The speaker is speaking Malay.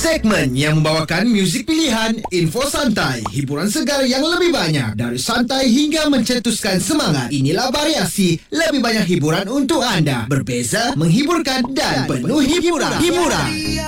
Segmen yang membawakan muzik pilihan, info santai, hiburan segar yang lebih banyak. Dari santai hingga mencetuskan semangat. Inilah variasi, lebih banyak hiburan untuk anda. Berbeza, menghiburkan dan penuh hiburan.